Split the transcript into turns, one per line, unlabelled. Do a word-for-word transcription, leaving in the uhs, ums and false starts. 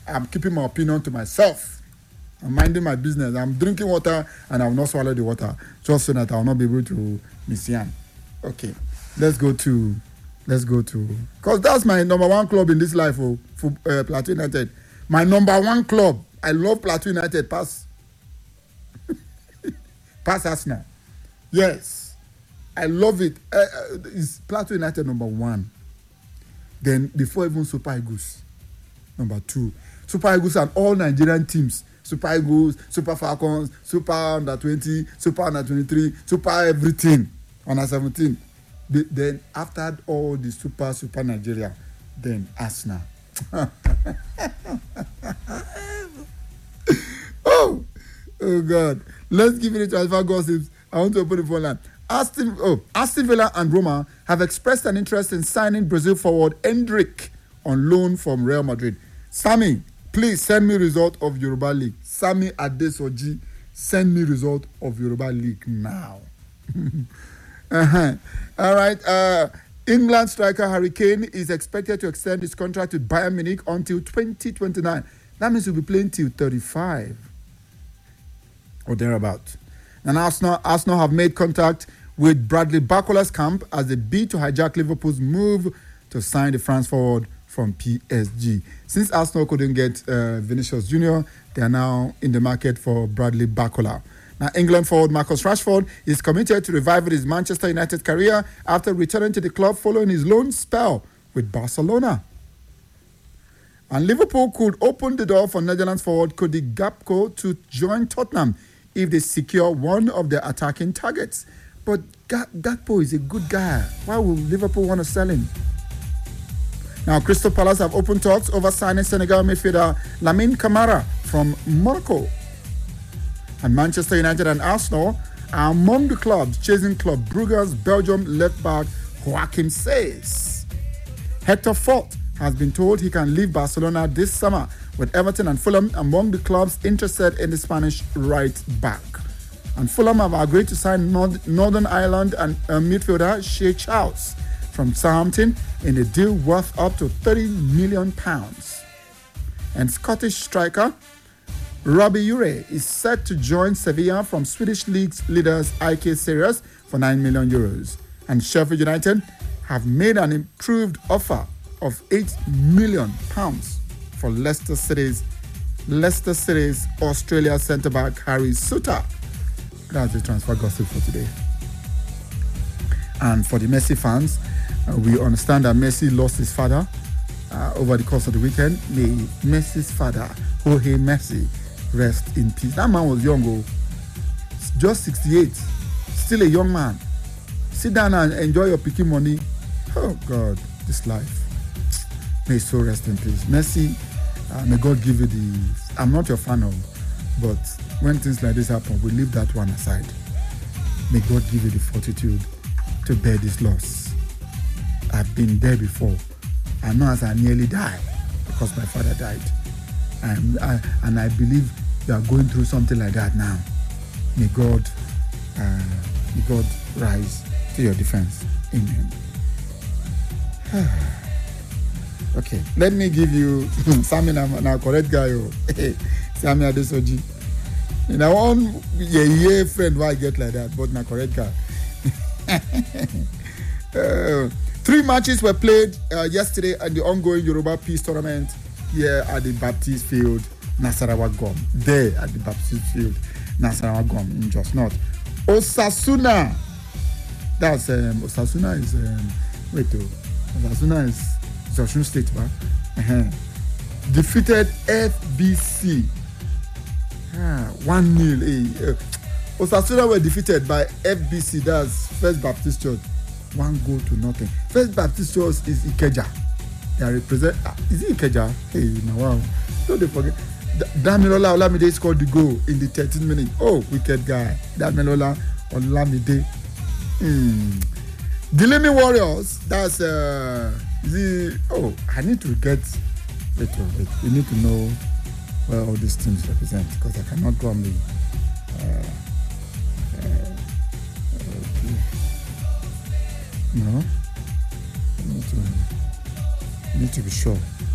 I'm keeping my opinion to myself. I'm minding my business. I'm drinking water and I will not swallow the water just so that I will not be able to miss Yan. Okay, let's go to, let's go to, because that's my number one club in this life, oh, for uh, Plateau United. My number one club. I love Plateau United. Pass, pass Arsenal. Yes, I love it. Uh, uh, it's Plateau United number one. Then before even Super Eagles, number two. Super Eagles and all Nigerian teams. Super Eagles, Super Falcons, Super Under twenty, Super Under twenty-three, Super everything. Under seventeen. The, then after all the Super, Super Nigeria, then Arsenal. oh, oh God. Let's give it a transfer gossips. I want to open the phone line. Aston, oh, Aston Villa and Roma have expressed an interest in signing Brazil forward Endrick on loan from Real Madrid. Sammy, please send me result of Yoruba League. Sammy Adesoji, send me result of Yoruba League now. uh-huh. All right. Uh, England striker Harry Kane is expected to extend his contract with Bayern Munich until twenty twenty-nine. That means he'll be playing till thirty-five or thereabout. And Arsenal, Arsenal have made contact with Bradley Barcola's camp as they bid to hijack Liverpool's move to sign the France forward from P S G. Since Arsenal couldn't get uh, Vinicius Junior, they are now in the market for Bradley Barcola. Now, England forward Marcus Rashford is committed to reviving his Manchester United career after returning to the club following his loan spell with Barcelona. And Liverpool could open the door for Netherlands forward Cody Gakpo to join Tottenham if they secure one of their attacking targets. But Gakpo is a good guy. Why would Liverpool want to sell him? Now, Crystal Palace have opened talks over signing Senegal midfielder Lamine Camara from Monaco. And Manchester United and Arsenal are among the clubs chasing Club Brugge's Belgium left-back Joachim Seyss. Hector Fort has been told he can leave Barcelona this summer, with Everton and Fulham among the clubs interested in the Spanish right-back. And Fulham have agreed to sign Nord- Northern Ireland and uh, midfielder Shea Charles from Southampton in a deal worth up to thirty million pounds. And Scottish striker Robbie Ure is set to join Sevilla from Swedish League's leaders I K Sirius for nine million euros. And Sheffield United have made an improved offer of eight million pounds for Leicester City's Leicester City's Australia centre-back Harry Suter. That's the transfer gossip for today. And for the Messi fans, uh, we understand that Messi lost his father uh, over the course of the weekend. May Messi's father, Jorge Messi, rest in peace. That man was young, oh, just sixty-eight, still a young man. Sit down and enjoy your picking money. Oh God, this life. May so rest in peace. Messi, uh, may God give you the... I'm not your fan of, but when things like this happen, we leave that one aside. May God give you the fortitude to bear this loss. I've been there before. I know as I nearly died because my father died. And I, and I believe you are going through something like that now. May God, uh, may God rise to your defense. Amen. Okay, let me give you Sammy now correct guy. Sammy Adesoji. You know, one yeah, yeah friend why I get like that, but now correct guy. uh, three matches were played uh, yesterday at the ongoing Yoruba Peace Tournament here at the Baptist Field, Nasarawa Gom. There at the Baptist Field, Nasarawa Gom in Jos North. Osasuna. That's um, Osasuna is um, wait oh, Osasuna is Osun State, right? Uh-huh. Defeated F B C. Ah, one nil. Eh. Uh, Osasuna were defeated by F B C. That's First Baptist Church. One goal to nothing. First Baptist Church is Ikeja. They represent. Uh, is it Ikeja? Hey, now wow. Don't they forget? Damilola Olamide scored the goal in the thirteenth minute. Oh, wicked guy. Damilola Olamide. Hmm. The Dilimi Warriors. That's uh. The oh, I need to get. Wait, wait. We need to know where all these teams represent because I cannot go on the. Uh, uh, okay. No, I need to. I need to be sure.